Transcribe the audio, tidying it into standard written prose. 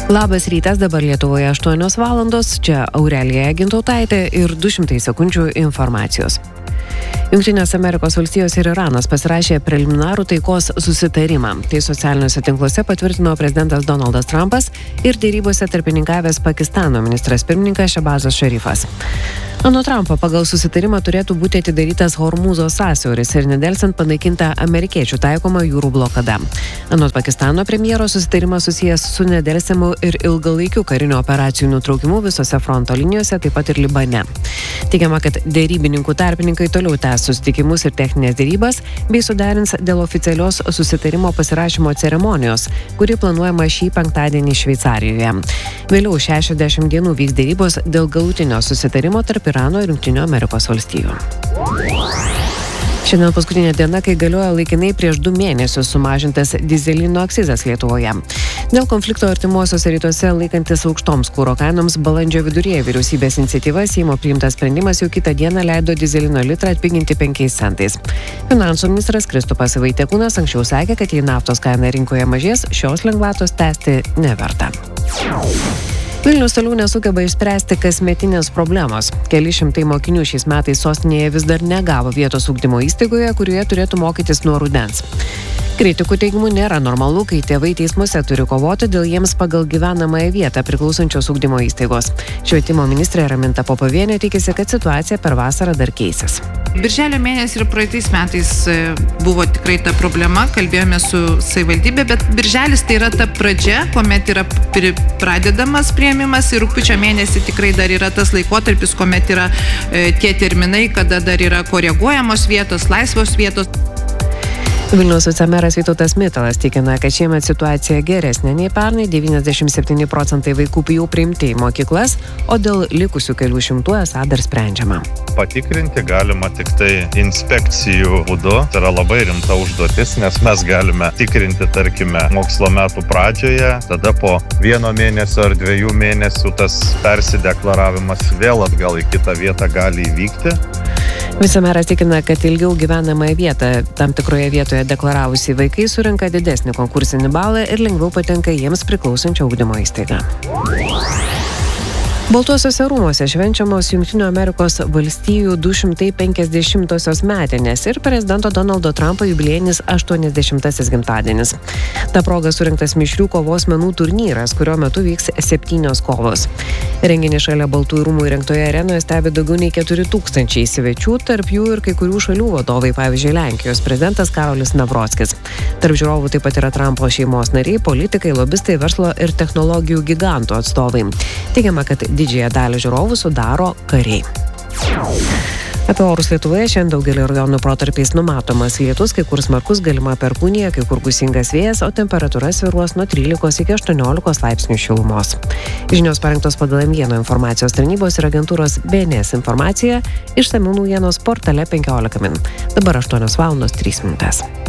Labas rytas, dabar Lietuvoje 8 valandos, čia Aurelija Gintautaitė ir 200 sekundžių informacijos. Jungtinės Amerikos valstijos ir Iranas pasirašė preliminarų taikos susitarimą. Tai socialiniuose tinkluose patvirtino prezidentas Donaldas Trumpas ir dėrybose tarpininkavęs Pakistano ministras pirmininkas Šehbazas Šarifas. Anot Trumpo pagal susitarimą turėtų būti atidarytas Hormūzo sąsiauris ir nedelsiant panaikinta amerikiečių taikoma jūrų blokada. Anot Pakistano premjero susitarimas susijęs su nedelsiamu ir ilgalaikiu karinių operacijų nutraukimu visose fronto linijose, taip pat ir Libane. Teigiama, kad dėrybininkų tarpininkai toliau tęs susitikimus ir techninės dėrybas bei suderins dėl oficialios susitarimo pasirašymo ceremonijos, kuri planuojama šį penktadienį Šveicarijoje. Vėliau 60 dienų vyks dėrybos dėl galutinio susitarimo tarp Irano ir Jungtinių Amerikos valstijų. Šiandien paskutinė diena, kai galioja laikinai prieš 2 mėnesius sumažintas dyzelino akcizas Lietuvoje. Dėl konflikto artimuosiuose rytuose laikantis aukštoms kuro kainoms balandžio viduryje vyriausybės iniciatyva Seimo priimtas sprendimas jau kitą dieną leido dyzelino litrą atpiginti 5 centais. Finansų ministras Kristupas Vaitiekūnas anksčiau sakė, kad jei naftos kaina rinkoje mažės, šios lengvatos tęsti neverta. Vilnius toliau nesugeba išspręsti kasmetinės problemos. Keli šimtai mokinių šiais metais sostinėje vis dar negavo vietos ugdymo įstaigoje, kurioje turėtų mokytis nuo rudens. Kritikų teigimu nėra normalu, kai tėvai teismuose turi kovoti dėl jiems pagal gyvenamąją vietą priklausančios ugdymo įstaigos. Švietimo ministrė Raminta Popovienė tikisi, kad situacija per vasarą dar keisis. Birželio mėnesį ir praeitais metais buvo tikrai ta problema, kalbėjome su savivaldybė, bet birželis tai yra ta pradžia, kuomet yra pradedamas priėmimas ir rugpjūčio mėnesį tikrai dar yra tas laikotarpis, kuomet yra tie terminai, kada dar yra koreguojamos vietos, laisvos vietos. Vilniaus vicemeras Vytautas Mitalas tikina, kad šiemet situacija geresnė nei pernai, 97% vaikų jau priimti į mokyklas, o dėl likusių kelių šimtų esą dar sprendžiama. Patikrinti galima tik tai inspekcijų būdu. Tai yra labai rimta užduotis, nes mes galime tikrinti, tarkime, mokslo metų pradžioje, tada po 1 mėnesio ar 2 mėnesių tas persideklaravimas vėl atgal į kitą vietą gali įvykti. Vicemeras tikina, kad ilgiau gyvenamąją vietą tam tikroje vietoje deklaravusi vaikai surenka didesnį konkursinį balą ir lengviau patenka jiems priklausančią ugdymo įstaigą. Baltuosiuose rūmuose švenčiamos Jungtinių Amerikos valstijų 250-osios metinės ir prezidento Donaldo Trumpo jubiliejinis 80-asis gimtadienis. Ta proga surinktas mišrių kovos menų turnyras, kurio metu vyks 7 kovos. Renginį šalia Baltųjų rūmų įrengtoje arenoje stebi daugiau nei 4000 svečių, tarp jų ir kai kurių šalių vadovai, pavyzdžiui, Lenkijos prezidentas Karolis Nawrockis. Tarp žiūrovų taip pat yra Trumpo šeimos nariai, politikai, lobistai, verslo ir technologijų gigantų atstovai. Teigiama, kad didžiąją dalį žiūrovų sudaro kariai. Apie orus Lietuvoje šiandien daugelį rajonų protarpiais numatomas lietus, kai kur smarkus, galima perkūnija, kai kur gūsingas vėjas, o temperatūra svyruos nuo 13 iki 18 laipsnių šilumos. Žinios parengtos pagal M1 informacijos tarnybos ir agentūros BNS informacija, išsamių naujienos portale 15 min. Dabar 8 valandos 3 minutės.